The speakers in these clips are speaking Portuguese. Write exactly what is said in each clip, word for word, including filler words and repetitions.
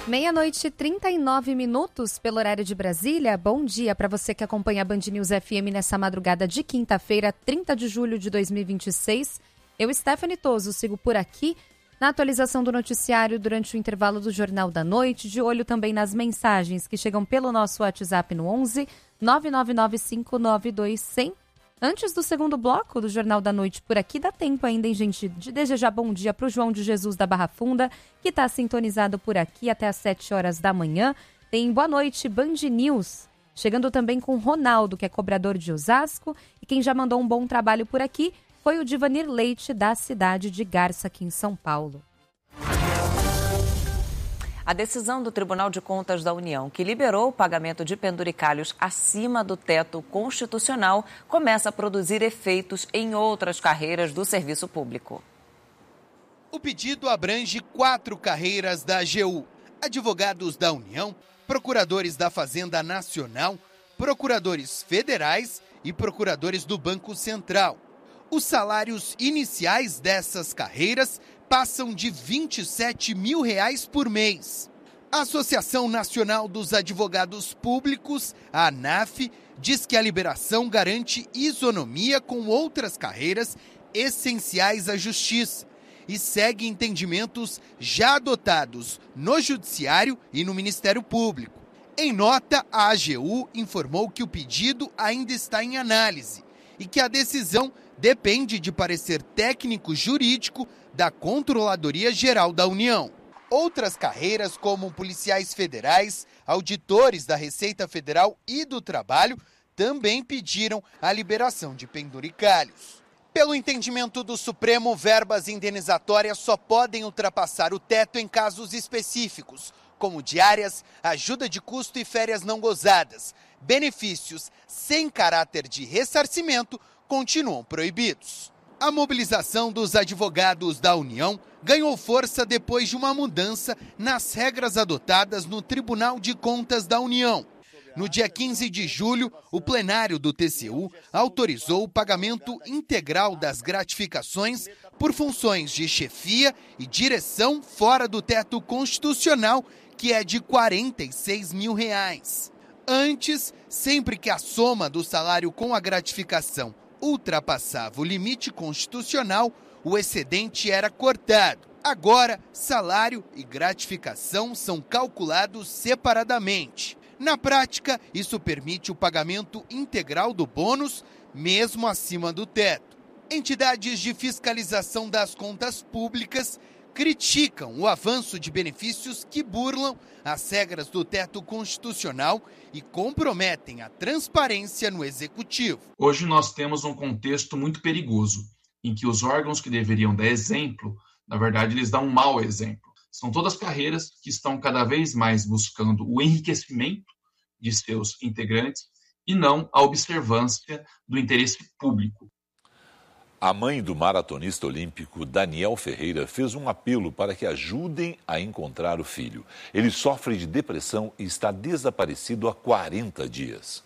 Meia-noite e trinta e nove minutos pelo horário de Brasília. Bom dia para você que acompanha a Band News F M nessa madrugada de quinta-feira, trinta de julho de dois mil e vinte e seis. Eu, Stephanie Toso, sigo por aqui na atualização do noticiário durante o intervalo do Jornal da Noite, de olho também nas mensagens que chegam pelo nosso WhatsApp no onze nove nove nove cinco nove dois zero zero. Antes do segundo bloco do Jornal da Noite por aqui, dá tempo ainda, hein, gente, de desejar bom dia para o João de Jesus da Barra Funda, que está sintonizado por aqui até às sete horas da manhã. Tem Boa Noite Band News, chegando também com Ronaldo, que é cobrador de Osasco, e quem já mandou um bom trabalho por aqui foi o Divanir Leite, da cidade de Garça, aqui em São Paulo. A decisão do Tribunal de Contas da União, que liberou o pagamento de penduricalhos acima do teto constitucional, começa a produzir efeitos em outras carreiras do serviço público. O pedido abrange quatro carreiras da A G U: advogados da União, procuradores da Fazenda Nacional, procuradores federais e procuradores do Banco Central. Os salários iniciais dessas carreiras passam de vinte e sete mil reais por mês. A Associação Nacional dos Advogados Públicos, a ANAF, diz que a liberação garante isonomia com outras carreiras essenciais à justiça e segue entendimentos já adotados no Judiciário e no Ministério Público. Em nota, a A G U informou que o pedido ainda está em análise e que a decisão depende de parecer técnico-jurídico da Controladoria Geral da União. Outras carreiras, como policiais federais, auditores da Receita Federal e do Trabalho, também pediram a liberação de penduricalhos. Pelo entendimento do Supremo, verbas indenizatórias só podem ultrapassar o teto em casos específicos, como diárias, ajuda de custo e férias não gozadas. Benefícios sem caráter de ressarcimento continuam proibidos. A mobilização dos advogados da União ganhou força depois de uma mudança nas regras adotadas no Tribunal de Contas da União. No dia quinze de julho, o plenário do T C U autorizou o pagamento integral das gratificações por funções de chefia e direção fora do teto constitucional, que é de quarenta e seis mil reais. Antes, sempre que a soma do salário com a gratificação ultrapassava o limite constitucional, o excedente era cortado. Agora, salário e gratificação são calculados separadamente. Na prática, isso permite o pagamento integral do bônus, mesmo acima do teto. Entidades de fiscalização das contas públicas criticam o avanço de benefícios que burlam as regras do teto constitucional e comprometem a transparência no executivo. Hoje nós temos um contexto muito perigoso, em que os órgãos que deveriam dar exemplo, na verdade, eles dão um mau exemplo. São todas carreiras que estão cada vez mais buscando o enriquecimento de seus integrantes e não a observância do interesse público. A mãe do maratonista olímpico Daniel Ferreira fez um apelo para que ajudem a encontrar o filho. Ele sofre de depressão e está desaparecido há quarenta dias.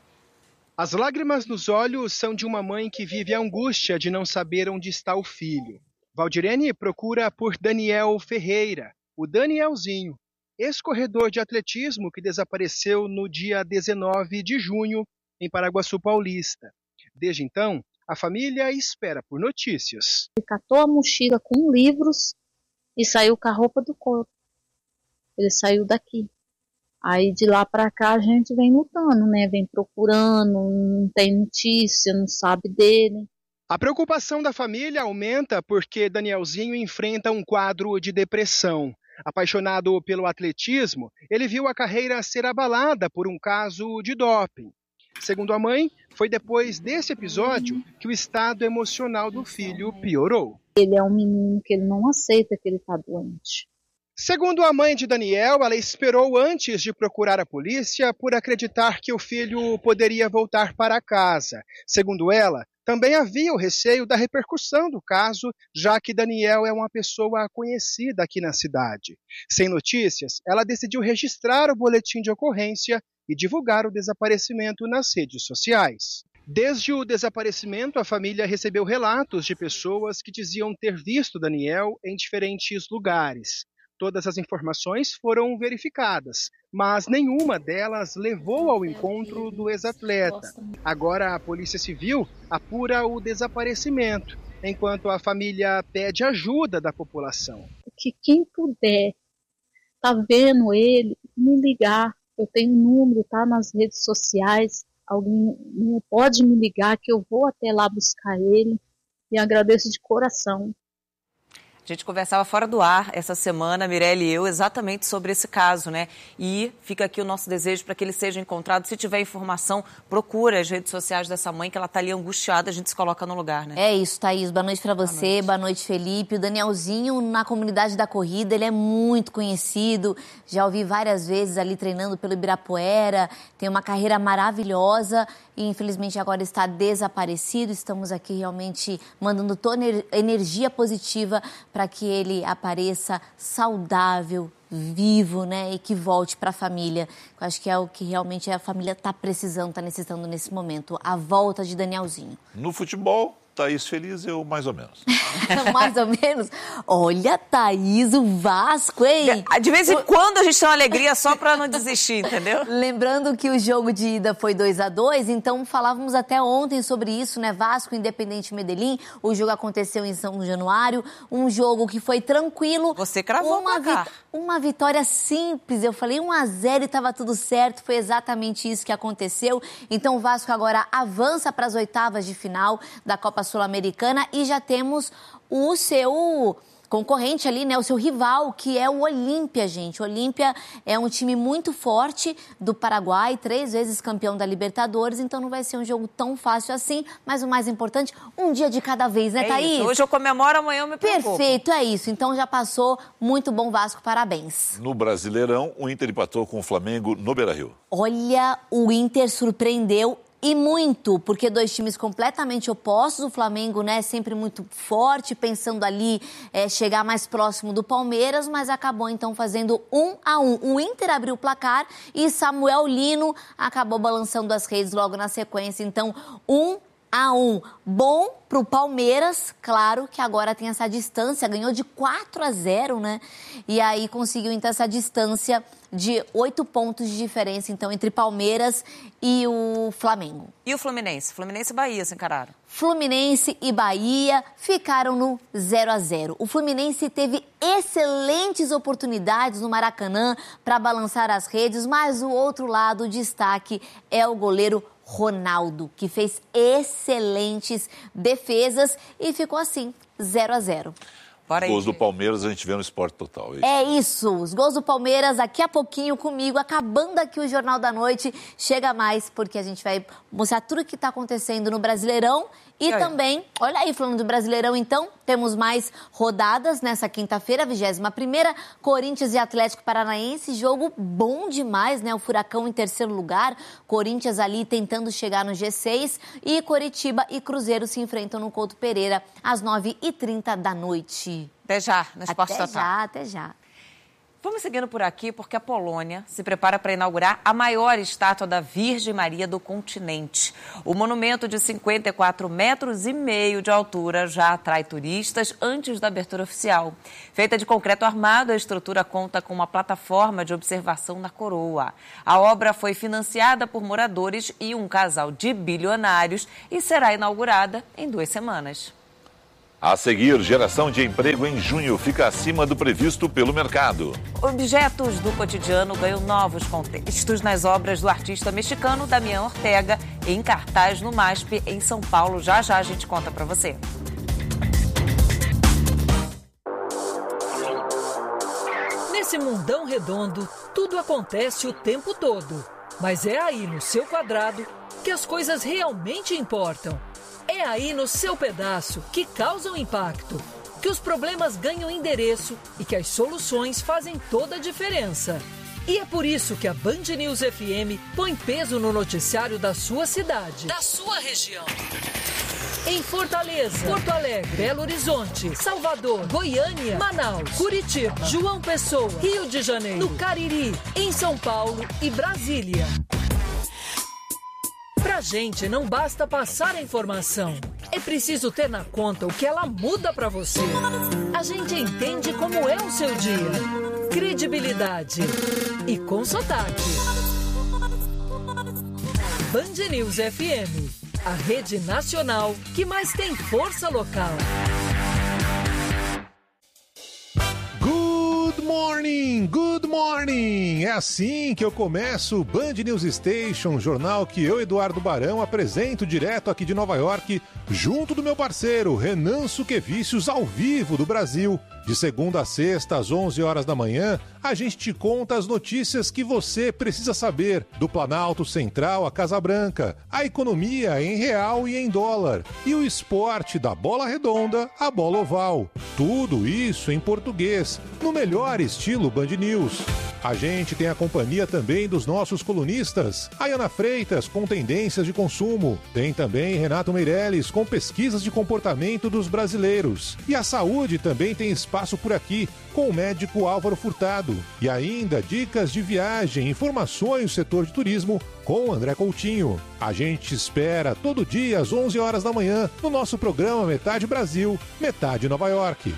As lágrimas nos olhos são de uma mãe que vive a angústia de não saber onde está o filho. Valdirene procura por Daniel Ferreira, o Danielzinho, ex-corredor de atletismo que desapareceu no dia dezenove de junho em Paraguaçu Paulista. Desde então, a família espera por notícias. Ele catou a mochila com livros e saiu com a roupa do corpo. Ele saiu daqui. Aí de lá para cá a gente vem lutando, né? Vem procurando, não tem notícia, não sabe dele. A preocupação da família aumenta porque Danielzinho enfrenta um quadro de depressão. Apaixonado pelo atletismo, ele viu a carreira ser abalada por um caso de doping. Segundo a mãe, foi depois desse episódio que o estado emocional do filho piorou. Ele é um menino que ele não aceita que ele está doente. Segundo a mãe de Daniel, ela esperou antes de procurar a polícia por acreditar que o filho poderia voltar para casa. Segundo ela, também havia o receio da repercussão do caso, já que Daniel é uma pessoa conhecida aqui na cidade. Sem notícias, ela decidiu registrar o boletim de ocorrência e divulgar o desaparecimento nas redes sociais. Desde o desaparecimento, a família recebeu relatos de pessoas que diziam ter visto Daniel em diferentes lugares. Todas as informações foram verificadas, mas nenhuma delas levou ao encontro do ex-atleta. Agora a Polícia Civil apura o desaparecimento, enquanto a família pede ajuda da população. Que quem puder, tá vendo ele, me ligar. Eu tenho um número, tá nas redes sociais. Alguém pode me ligar que eu vou até lá buscar ele. E agradeço de coração. A gente conversava fora do ar essa semana, Mirelle e eu, exatamente sobre esse caso, né? E fica aqui o nosso desejo para que ele seja encontrado. Se tiver informação, procura as redes sociais dessa mãe, que ela está ali angustiada, a gente se coloca no lugar, né? É isso, Thaís. Boa noite para você, boa noite. boa noite, Felipe. O Danielzinho, na comunidade da corrida, ele é muito conhecido. Já ouvi várias vezes ali treinando pelo Ibirapuera. Tem uma carreira maravilhosa e, infelizmente, agora está desaparecido. Estamos aqui realmente mandando toda a energia positiva para que ele apareça saudável, vivo, né, e que volte para a família. Eu acho que é o que realmente a família está precisando, está necessitando nesse momento, a volta de Danielzinho. No futebol, Thaís feliz, eu mais ou menos. Mais ou menos? Olha, Thaís, o Vasco, hein? De vez em quando a gente tem uma alegria só para não desistir, entendeu? Lembrando que o jogo de ida foi dois a dois, então falávamos até ontem sobre isso, né? Vasco, Independente Medellín, o jogo aconteceu em São Januário, um jogo que foi tranquilo. Você cravou uma, uma, vi uma vitória simples, eu falei um a zero e estava tudo certo, foi exatamente isso que aconteceu. Então o Vasco agora avança para as oitavas de final da Copa Sul-Americana e já temos o seu concorrente ali, né, o seu rival, que é o Olímpia, gente. O Olímpia é um time muito forte do Paraguai, três vezes campeão da Libertadores, então não vai ser um jogo tão fácil assim, mas o mais importante, um dia de cada vez, né, é Thaís? Isso. Hoje eu comemoro, amanhã eu me preocupo. Perfeito, é isso. Então já passou, muito bom Vasco, parabéns. No Brasileirão, o Inter empatou com o Flamengo no Beira-Rio. Olha, o Inter surpreendeu e muito, porque dois times completamente opostos, o Flamengo, né, sempre muito forte, pensando ali é, chegar mais próximo do Palmeiras, mas acabou então fazendo um a um. O Inter abriu o placar e Samuel Lino acabou balançando as redes logo na sequência, então um a um. Bom para o Palmeiras, claro que agora tem essa distância, ganhou de quatro a zero, né? E aí conseguiu então essa distância de oito pontos de diferença, então, entre Palmeiras e o Flamengo. E o Fluminense? Fluminense e Bahia se encararam. Fluminense e Bahia ficaram no zero a zero. O Fluminense teve excelentes oportunidades no Maracanã para balançar as redes, mas o outro lado, o destaque é o goleiro Ronaldo, que fez excelentes defesas e ficou assim, zero a zero. Os gols do Palmeiras a gente vê no Esporte Total. É isso? é isso, os gols do Palmeiras daqui a pouquinho comigo, acabando aqui o Jornal da Noite, chega mais, porque a gente vai mostrar tudo o que está acontecendo no Brasileirão e, e também, olha aí, falando do Brasileirão então, temos mais rodadas nessa quinta-feira, vigésima primeira, Corinthians e Atlético Paranaense, jogo bom demais, né? O Furacão em terceiro lugar, Corinthians ali tentando chegar no G seis e Coritiba e Cruzeiro se enfrentam no Couto Pereira às nove e trinta da noite. Até já, no Esporte Total. Até já, até já. Vamos seguindo por aqui, porque a Polônia se prepara para inaugurar a maior estátua da Virgem Maria do continente. O monumento de cinquenta e quatro metros e meio de altura já atrai turistas antes da abertura oficial. Feita de concreto armado, a estrutura conta com uma plataforma de observação na coroa. A obra foi financiada por moradores e um casal de bilionários e será inaugurada em duas semanas. A seguir, geração de emprego em junho fica acima do previsto pelo mercado. Objetos do cotidiano ganham novos contextos nas obras do artista mexicano Damián Ortega, em cartaz no MASP, em São Paulo. Já já a gente conta para você. Nesse mundão redondo, tudo acontece o tempo todo. Mas é aí no seu quadrado que as coisas realmente importam. É aí no seu pedaço que causam impacto, que os problemas ganham endereço e que as soluções fazem toda a diferença. E é por isso que a Band News F M põe peso no noticiário da sua cidade, da sua região. Em Fortaleza, Porto Alegre, Belo Horizonte, Salvador, Goiânia, Manaus, Curitiba, João Pessoa, Rio de Janeiro, no Cariri, em São Paulo e Brasília. Pra Pra gente não basta passar a informação, é preciso ter na conta o que ela muda pra você. A gente entende como é o seu dia. Credibilidade e com sotaque. Band News F M, a rede nacional que mais tem força local. Good morning, good morning! É assim que eu começo o Band News Station, jornal que eu, Eduardo Barão, apresento direto aqui de Nova York, junto do meu parceiro Renan Suquevicius, ao vivo do Brasil. De segunda a sexta, às onze horas da manhã, a gente te conta as notícias que você precisa saber do Planalto Central à Casa Branca, a economia em real e em dólar, e o esporte da bola redonda à bola oval. Tudo isso em português, no melhor estilo Band News. A gente tem a companhia também dos nossos colunistas, Ayana Freitas com tendências de consumo, tem também Renato Meirelles com pesquisas de comportamento dos brasileiros. E a saúde também tem espaço por aqui, com o médico Álvaro Furtado. E ainda dicas de viagem, informações do setor de turismo com o André Coutinho. A gente espera todo dia às onze horas da manhã no nosso programa Metade Brasil, Metade Nova York.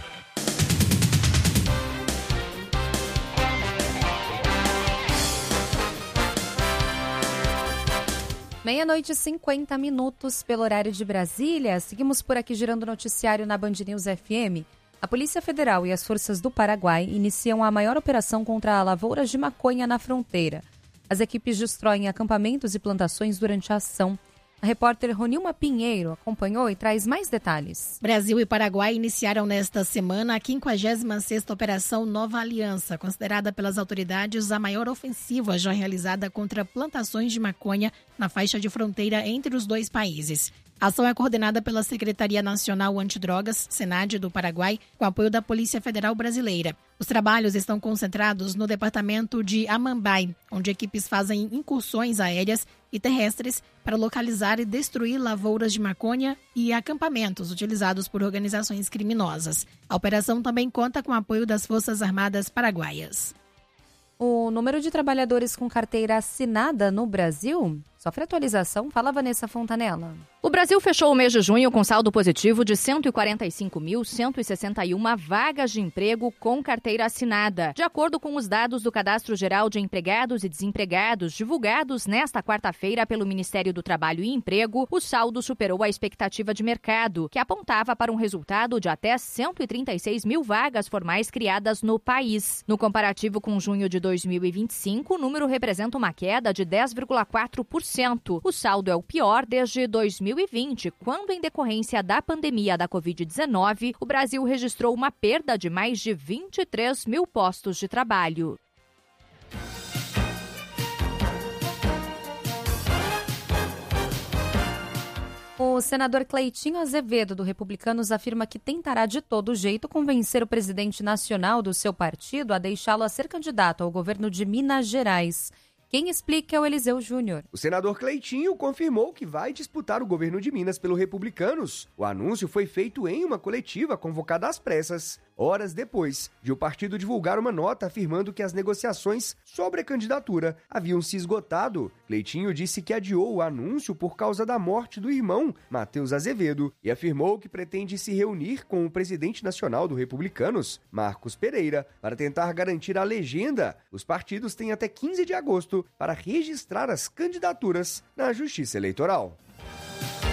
Meia-noite e cinquenta minutos pelo horário de Brasília. Seguimos por aqui girando o noticiário na Band News F M. A Polícia Federal e as forças do Paraguai iniciam a maior operação contra lavouras de maconha na fronteira. As equipes destroem acampamentos e plantações durante a ação. A repórter Ronilma Pinheiro acompanhou e traz mais detalhes. Brasil e Paraguai iniciaram nesta semana a quinquagésima sexta Operação Nova Aliança, considerada pelas autoridades a maior ofensiva já realizada contra plantações de maconha na faixa de fronteira entre os dois países. A ação é coordenada pela Secretaria Nacional Antidrogas, SENAD, do Paraguai, com apoio da Polícia Federal Brasileira. Os trabalhos estão concentrados no departamento de Amambai, onde equipes fazem incursões aéreas e terrestres para localizar e destruir lavouras de maconha e acampamentos utilizados por organizações criminosas. A operação também conta com o apoio das Forças Armadas Paraguaias. O número de trabalhadores com carteira assinada no Brasil sofre atualização. Fala, Vanessa Fontanella. O Brasil fechou o mês de junho com saldo positivo de cento e quarenta e cinco mil, cento e sessenta e uma vagas de emprego com carteira assinada. De acordo com os dados do Cadastro Geral de Empregados e Desempregados divulgados nesta quarta-feira pelo Ministério do Trabalho e Emprego, o saldo superou a expectativa de mercado, que apontava para um resultado de até cento e trinta e seis mil vagas formais criadas no país. No comparativo com junho de dois mil e vinte e cinco, o número representa uma queda de dez vírgula quatro por cento. O saldo é o pior desde dois mil e vinte, quando, em decorrência da pandemia da covid dezenove, o Brasil registrou uma perda de mais de vinte e três mil postos de trabalho. O senador Cleitinho Azevedo, do Republicanos, afirma que tentará de todo jeito convencer o presidente nacional do seu partido a deixá-lo a ser candidato ao governo de Minas Gerais. Quem explica é o Eliseu Júnior. O senador Cleitinho confirmou que vai disputar o governo de Minas pelo Republicanos. O anúncio foi feito em uma coletiva convocada às pressas, horas depois de o partido divulgar uma nota afirmando que as negociações sobre a candidatura haviam se esgotado. Cleitinho disse que adiou o anúncio por causa da morte do irmão, Matheus Azevedo, e afirmou que pretende se reunir com o presidente nacional do Republicanos, Marcos Pereira, para tentar garantir a legenda. Os partidos têm até quinze de agosto para registrar as candidaturas na Justiça Eleitoral.